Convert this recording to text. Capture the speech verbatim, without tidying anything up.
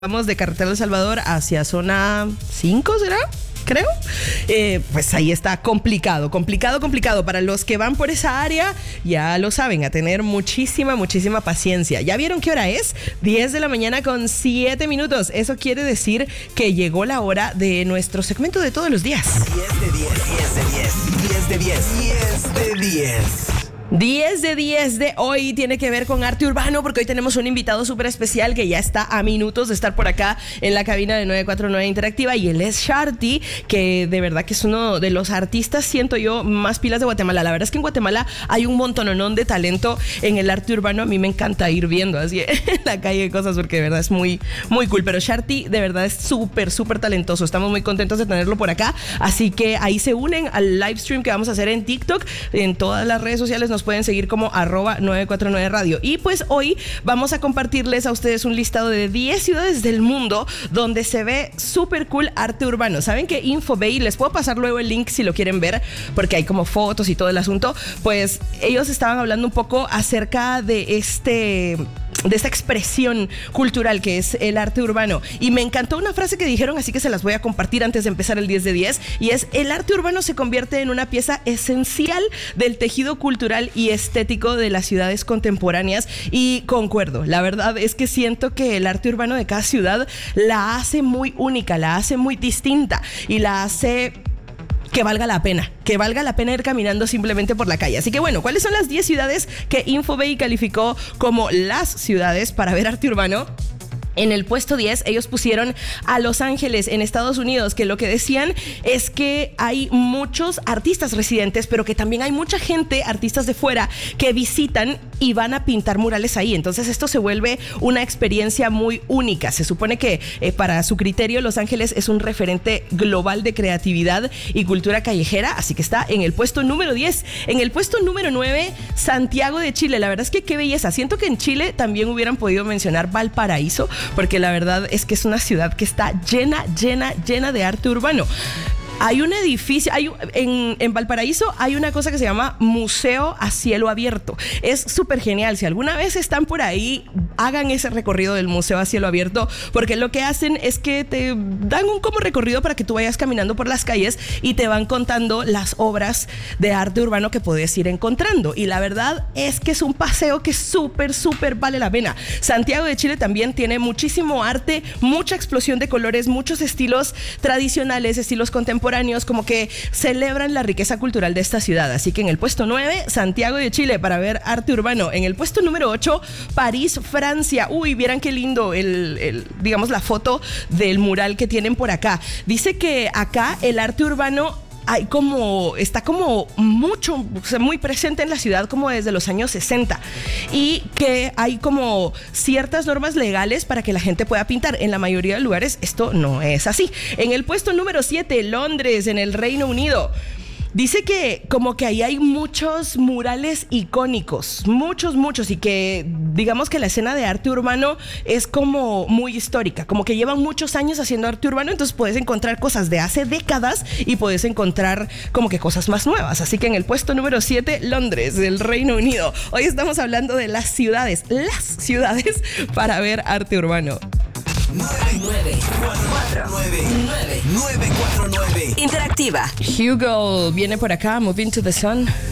Vamos de Carretera El Salvador hacia zona cinco, ¿será? Creo. Eh, pues ahí está complicado, complicado, complicado. Para los que van por esa área, ya lo saben, a tener muchísima, muchísima paciencia. ¿Ya vieron qué hora es? diez de la mañana con siete minutos. Eso quiere decir que llegó la hora de nuestro segmento de todos los días. diez de diez, diez de diez, diez de diez, diez de diez. diez de diez de hoy tiene que ver con arte urbano, porque hoy tenemos un invitado súper especial que ya está a minutos de estar por acá en la cabina de nueve cuatro nueve Interactiva, y él es Sharty, que de verdad que es uno de los artistas, siento yo, más pilas de Guatemala. La verdad es que en Guatemala hay un montononón de talento en el arte urbano. A mí me encanta ir viendo así en la calle cosas, porque de verdad es muy, muy cool. Pero Sharty de verdad es súper, súper talentoso. Estamos muy contentos de tenerlo por acá, así que ahí se unen al live stream que vamos a hacer en TikTok. En todas las redes sociales nos pueden seguir como arroba nueve cuatro nueve radio. Y pues hoy vamos a compartirles a ustedes un listado de diez ciudades del mundo donde se ve súper cool arte urbano. Saben que Infobay, les puedo pasar luego el link si lo quieren ver, porque hay como fotos y todo el asunto. Pues ellos estaban hablando un poco acerca de este... de esta expresión cultural que es el arte urbano, y me encantó una frase que dijeron, así que se las voy a compartir antes de empezar el diez de diez, y es: el arte urbano se convierte en una pieza esencial del tejido cultural y estético de las ciudades contemporáneas. Y concuerdo, la verdad es que siento que el arte urbano de cada ciudad la hace muy única, la hace muy distinta y la hace que valga la pena, que valga la pena ir caminando simplemente por la calle. Así que bueno, ¿cuáles son las diez ciudades que Infobay calificó como las ciudades para ver arte urbano? En el puesto diez, ellos pusieron a Los Ángeles, en Estados Unidos, que lo que decían es que hay muchos artistas residentes, pero que también hay mucha gente, artistas de fuera, que visitan y van a pintar murales ahí. Entonces esto se vuelve una experiencia muy única. Se supone que eh, para su criterio, Los Ángeles es un referente global de creatividad y cultura callejera, así que está en el puesto número diez. En el puesto número nueve, Santiago de Chile. La verdad es que qué belleza. Siento que en Chile también hubieran podido mencionar Valparaíso, porque la verdad es que es una ciudad que está llena, llena, llena de arte urbano. Hay un edificio, hay, en, en Valparaíso hay una cosa que se llama Museo a Cielo Abierto. Es súper genial. Si alguna vez están por ahí, hagan ese recorrido del Museo a Cielo Abierto, porque lo que hacen es que te dan un como recorrido para que tú vayas caminando por las calles y te van contando las obras de arte urbano que puedes ir encontrando. Y la verdad es que es un paseo que súper, súper vale la pena. Santiago de Chile también tiene muchísimo arte, mucha explosión de colores, muchos estilos tradicionales, estilos contemporáneos, como que celebran la riqueza cultural de esta ciudad. Así que en el puesto nueve, Santiago de Chile para ver arte urbano. En el puesto número ocho, París, Francia. Uy, vieran qué lindo el, el, digamos, la foto del mural que tienen por acá. Dice que acá el arte urbano hay como, está como mucho, o sea, muy presente en la ciudad como desde los años sesenta, y que hay como ciertas normas legales para que la gente pueda pintar. En la mayoría de lugares esto no es así. En el puesto número siete, Londres, en el Reino Unido. Dice que como que ahí hay muchos murales icónicos, muchos, muchos, y que digamos que la escena de arte urbano es como muy histórica, como que llevan muchos años haciendo arte urbano, entonces puedes encontrar cosas de hace décadas y puedes encontrar como que cosas más nuevas. Así que en el puesto número siete, Londres, del Reino Unido. Hoy estamos hablando de las ciudades, las ciudades para ver arte urbano. nueve cuatro nueve nueve nueve cuatro nueve Interactiva. Hugo viene por acá, Moving to the Sun.